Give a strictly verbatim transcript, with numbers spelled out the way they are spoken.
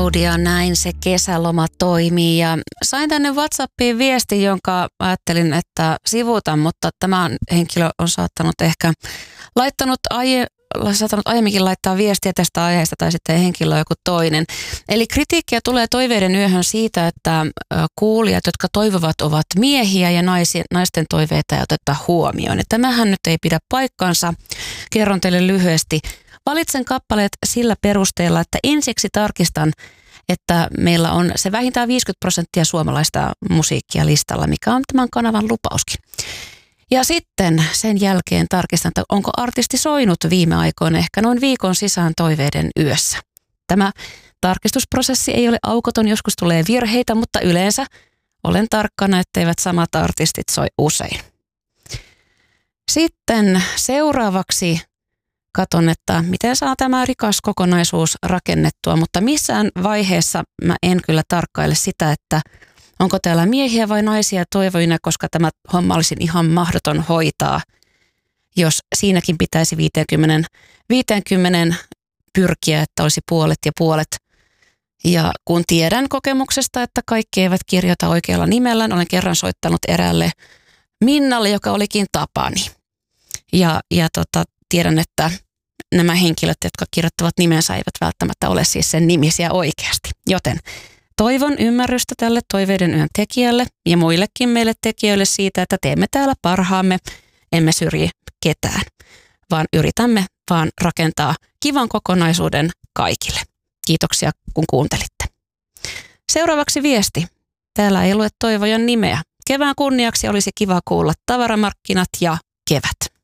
Claudia, näin se kesäloma toimii ja sain tänne WhatsAppiin viesti, jonka ajattelin, että sivuutan, mutta tämä henkilö on saattanut ehkä laittanut, aie, saattanut aiemminkin laittaa viestiä tästä aiheesta tai sitten henkilö on joku toinen. Eli kritiikkiä tulee toiveiden yöhön siitä, että kuulijat, jotka toivovat, ovat miehiä ja naisia, naisten toiveita ei oteta huomioon. Ja tämähän nyt ei pidä paikkansa. Kerron teille lyhyesti. Valitsen kappaleet sillä perusteella, että ensiksi tarkistan, että meillä on se vähintään viisikymmentä prosenttia suomalaista musiikkia listalla, mikä on tämän kanavan lupauskin. Ja sitten sen jälkeen tarkistan, että onko artisti soinut viime aikoina ehkä noin viikon sisään toiveiden yössä. Tämä tarkistusprosessi ei ole aukoton, joskus tulee virheitä, mutta yleensä olen tarkkana, etteivät samat artistit soi usein. Sitten seuraavaksi katon, että miten saa tämä rikas kokonaisuus rakennettua, mutta missään vaiheessa mä en kyllä tarkkaile sitä, että onko täällä miehiä vai naisia toivoina, koska tämä homma olisi ihan mahdoton hoitaa, jos siinäkin pitäisi viisikymmentä, viisikymmentä pyrkiä, että olisi puolet ja puolet. Ja kun tiedän kokemuksesta, että kaikki eivät kirjoita oikealla nimellään, olen kerran soittanut eräälle Minnalle, joka olikin Tapani. Ja, ja tota, tiedän, että nämä henkilöt, jotka kirjoittavat nimensä, eivät välttämättä ole siis sen nimisiä oikeasti. Joten toivon ymmärrystä tälle toiveiden yön tekijälle ja muillekin meille tekijöille siitä, että teemme täällä parhaamme, emme syrji ketään, vaan yritämme vaan rakentaa kivan kokonaisuuden kaikille. Kiitoksia, kun kuuntelitte. Seuraavaksi viesti. Täällä ei lue toivojan nimeä. Kevään kunniaksi olisi kiva kuulla Tavaramarkkinat ja Kevät.